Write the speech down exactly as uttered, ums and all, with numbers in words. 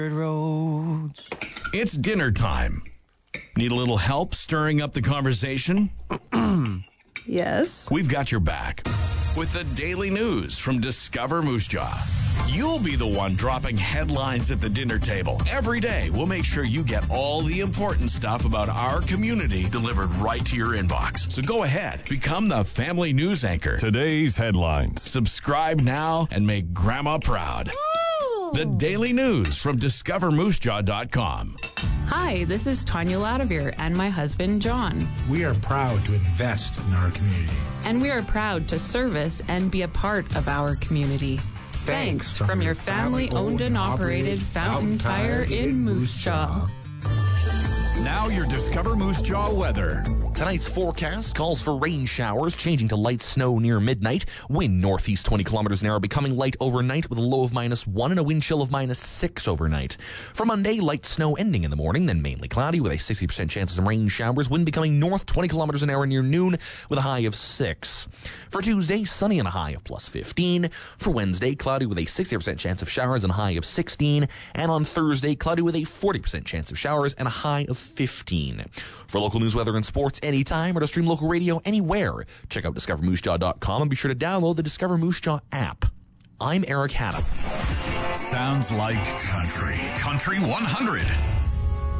roads. It's dinner time. Need a little help stirring up the conversation? Yes. We've got your back with the daily news from Discover Moose Jaw. You'll be the one dropping headlines at the dinner table. Every day, we'll make sure you get all the important stuff about our community delivered right to your inbox. So go ahead, become the family news anchor. Today's headlines. Subscribe now and make Grandma proud. Woo! The daily news from discover moose jaw dot com. Hi, this is Tanya Ladavir and my husband, John. We are proud to invest in our community. And we are proud to service and be a part of our community. Thanks, Thanks from, from your family-owned and operated Fountain Tire in Moose Jaw. Now your Discover Moose Jaw weather. Tonight's forecast calls for rain showers, changing to light snow near midnight. Wind northeast twenty kilometers an hour, becoming light overnight with a low of minus one and a wind chill of minus six overnight. For Monday, light snow ending in the morning, then mainly cloudy with a sixty percent chance of some rain showers. Wind becoming north twenty kilometers an hour near noon with a high of six. For Tuesday, sunny and a high of plus fifteen. For Wednesday, cloudy with a sixty percent chance of showers and a high of sixteen. And on Thursday, cloudy with a forty percent chance of showers and a high of fifteen. For local news, weather, and sports anytime or to stream local radio anywhere, check out discover moose jaw dot com and be sure to download the Discover Moose Jaw app. I'm Eric Haddam. Sounds like country. Country one hundred.